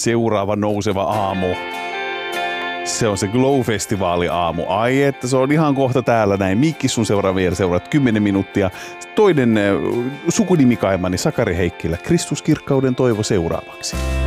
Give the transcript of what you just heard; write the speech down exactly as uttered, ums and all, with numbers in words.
seuraava nouseva aamu. Se on se Glow-festivaali aamu. Ai että se on ihan kohta täällä näin. Mikki sun seuraavia seuraat kymmenen minuuttia. Toinen äh, sukunimikaimani Sakari Heikkilä. Kristuskirkkauden toivo seuraavaksi.